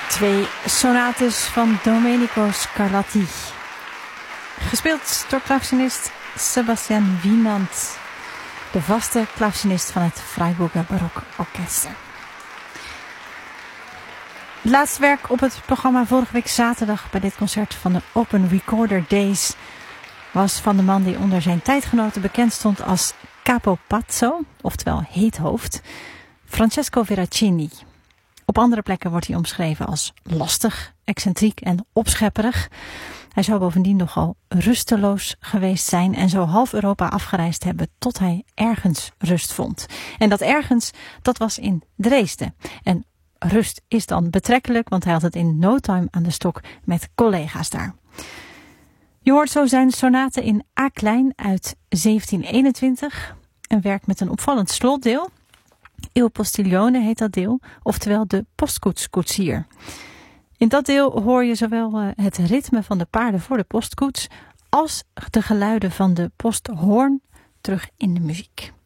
Twee sonates van Domenico Scarlatti. Gespeeld door klavecinist Sebastian Wienand, de vaste klavecinist van het Freiburger Barokorkester. Het laatste werk op het programma vorige week zaterdag bij dit concert van de Open Recorder Days was van de man die onder zijn tijdgenoten bekend stond als Capo Pazzo, oftewel heethoofd, Francesco Veracini. Op andere plekken wordt hij omschreven als lastig, excentriek en opschepperig. Hij zou bovendien nogal rusteloos geweest zijn en zo half Europa afgereisd hebben tot hij ergens rust vond. En dat ergens, dat was in Dresden. En rust is dan betrekkelijk, want hij had het in no time aan de stok met collega's daar. Je hoort zo zijn sonate in A klein uit 1721. Een werk met een opvallend slotdeel. Il Postiglione heet dat deel, oftewel de postkoetskoetsier. In dat deel hoor je zowel het ritme van de paarden voor de postkoets als de geluiden van de posthoorn terug in de muziek.